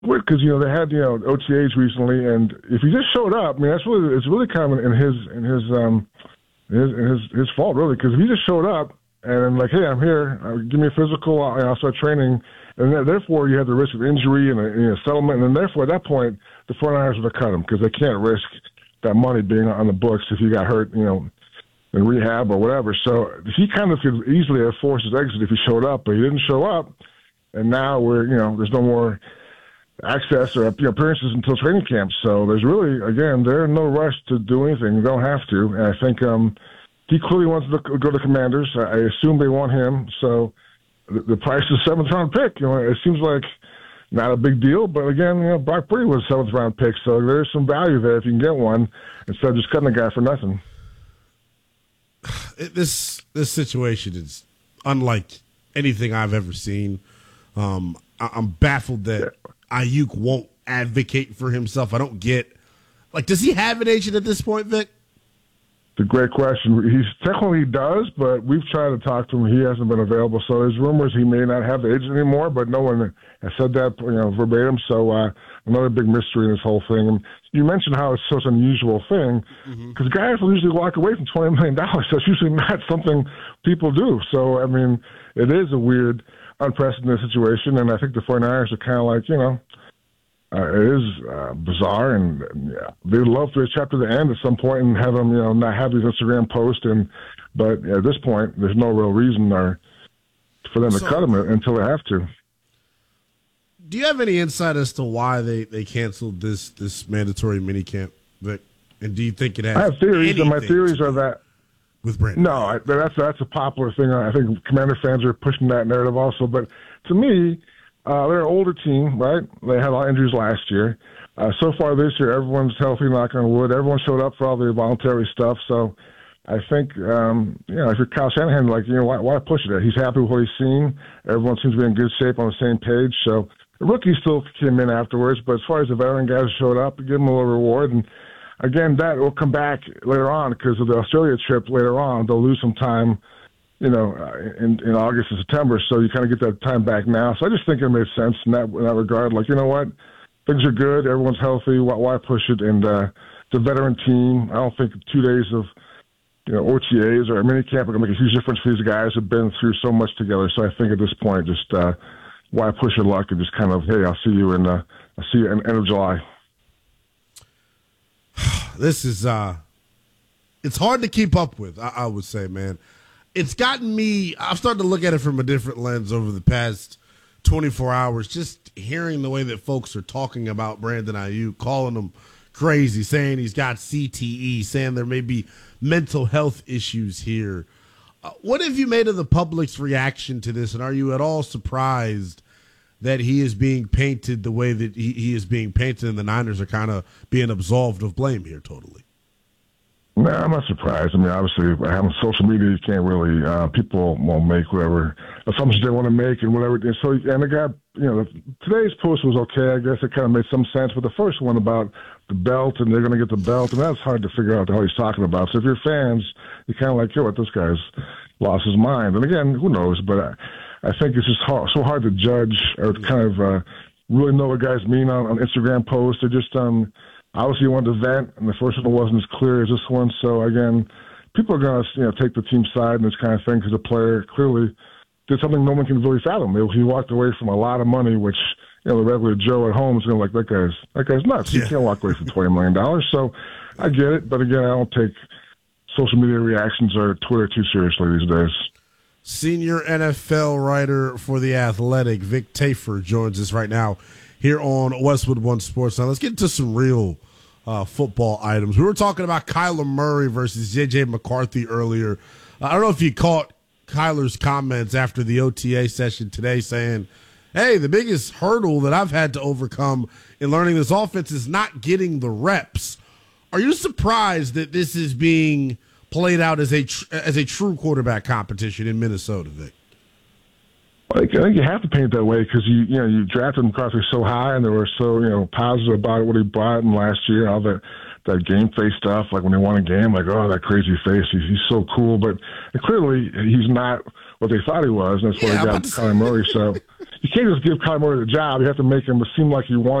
Because they had OTAs recently, and if he just showed up, I mean it's really kind of in his fault really. Because if he just showed up and like, hey, I'm here, give me a physical, I'll start training, and therefore you have the risk of injury and a settlement, and then therefore at that point the 49ers would have cut him because they can't risk that money being on the books if he got hurt, in rehab or whatever. So he kind of could easily have forced his exit if he showed up, but he didn't show up, and now there's no more access or appearances until training camp. So there's really, again, they're in no rush to do anything. They don't have to. And I think he clearly wants to go to the Commanders. I assume they want him. So the price is seventh-round pick. It seems like not a big deal. But again, Brock Purdy was a seventh-round pick. So there's some value there if you can get one instead of just cutting a guy for nothing. This situation is unlike anything I've ever seen. I'm baffled that Ayuk won't advocate for himself. I don't get, does he have an agent at this point, Vic? It's a great question. He technically does, but we've tried to talk to him. He hasn't been available. So there's rumors he may not have the agent anymore, but no one has said that, verbatim. So another big mystery in this whole thing. And you mentioned how it's such an unusual thing because guys will usually walk away from $20 million. That's usually not something people do. So, I mean, it is a weird, unprecedented situation, and I think the 49ers are kind of like, it is bizarre, and they'd love to chapter the end at some point and have him, not have these Instagram posts, but at this point, there's no real reason for them to cut him until they have to. Do you have any insight as to why they canceled this mandatory minicamp, Vic? And do you think it has? I have theories, and my theories are that. With Brandon. No, that's a popular thing. I think Commander fans are pushing that narrative also. But to me, they're an older team, right? They had a lot of injuries last year. So far this year, everyone's healthy, knock on wood. Everyone showed up for all the voluntary stuff. So I think, if you're Kyle Shanahan, why push it? He's happy with what he's seen. Everyone seems to be in good shape on the same page. So the rookies still came in afterwards. But as far as the veteran guys who showed up, give them a little reward. And again, that will come back later on because of the Australia trip later on. They'll lose some time, in August and September. So you kind of get that time back now. So I just think it made sense in that regard. You know what? Things are good. Everyone's healthy. Why push it? And the veteran team, I don't think 2 days of, OTAs or a minicamp are going to make a huge difference for these guys who've been through so much together. So I think at this point, just why push your luck and just kind of, hey, I'll see you in end of July. This is it's hard to keep up with, I would say, man. It's gotten me, I've started to look at it from a different lens over the past 24 hours, just hearing the way that folks are talking about Brandon Ayuk, calling him crazy, saying he's got CTE, saying there may be mental health issues here. What have you made of the public's reaction to this, and are you at all surprised that he is being painted the way that he is being painted, and the Niners are kind of being absolved of blame here totally? No, I'm not surprised. I mean, obviously, having social media, you can't really, people won't make whatever assumptions they want to make and whatever. And so, and the guy, today's post was okay. I guess it kind of made some sense. But the first one about the belt and they're going to get the belt, and that's hard to figure out how he's talking about. So if you're fans, you're kind of like, what, this guy's lost his mind. And again, who knows? But I think it's just so hard to judge or kind of really know what guys mean on Instagram posts. They're just obviously you wanted to vent, and the first one wasn't as clear as this one. So again, people are going to take the team side in this kind of thing because the player clearly did something no one can really fathom. He walked away from a lot of money, which the regular Joe at home is going to like, that guy's nuts. Yeah. You can't walk away from $20 million. So I get it, but again, I don't take social media reactions or Twitter too seriously these days. Senior NFL writer for The Athletic, Vic Tafur, joins us right now here on Westwood One Sports. Now let's get into some real football items. We were talking about Kyler Murray versus J.J. McCarthy earlier. I don't know if you caught Kyler's comments after the OTA session today saying, hey, the biggest hurdle that I've had to overcome in learning this offense is not getting the reps. Are you surprised that this is being played out as a true quarterback competition in Minnesota, Vic? I think you have to paint it that way because you drafted McCarthy so high, and they were so positive about what he brought in last year, all that game face stuff. Like when they won a game, like, oh, that crazy face, he's so cool. But clearly, he's not what they thought he was, and that's why they got Kyler Murray. So you can't just give Kyler Murray the job. You have to make him seem like you want